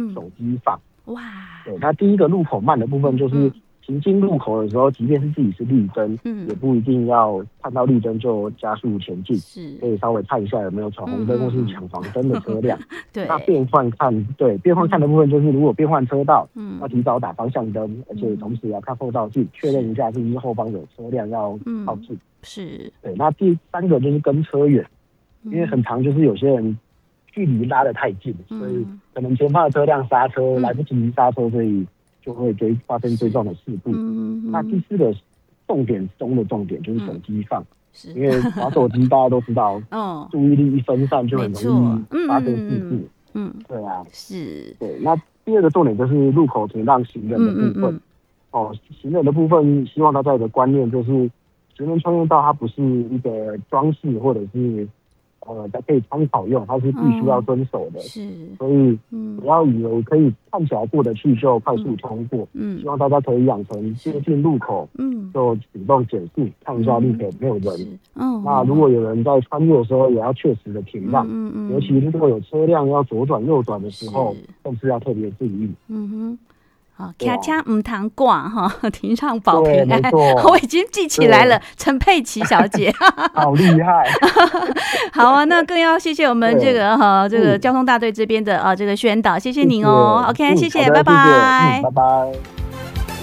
手机放。 哇， 对，那第一个路口慢的部分就是行经路口的时候，即便是自己是绿灯，也不一定要看到绿灯就加速前进，可以稍微看一下有没有闯红灯或是抢黄灯的车辆。 对， 那变换看的部分就是，如果变换车道，要提早打方向灯，而且同时要看后照镜，确认一下是不是后方有车辆要靠近。 是， 对。那第三个就是跟车远，因为很常就是有些人距离拉得太近，所以可能前方的车辆刹车来不及刹车，所以就会发生追撞的事故。那第四个重点中的重点就是手机放，因为滑手机大家都知道，注意力一分散就很容易发生事故。对啊， 是。 对，那第二个重点就是路口停让行人的部分。行人的部分，希望大家有个观念，就是行人穿越道它不是一个装饰或者是可以参考用，它是必须要遵守的。 是， 所以不要以为可以看起来过得去就快速通过。希望大家可以养成接近路口就主动减速，看一下路口有没有人。那如果有人在穿越的时候，也要确实的停让。尤其如果有车辆要左转右转的时候，更是要特别注意。 骑车唔通挂哈，停上保平安。 我已经记起来了，陈佩琪小姐， 好厉害。 好啊，那更要谢谢我们这个交通大队这边的这个宣导，谢谢您哦。OK， 谢谢，拜拜， 拜拜。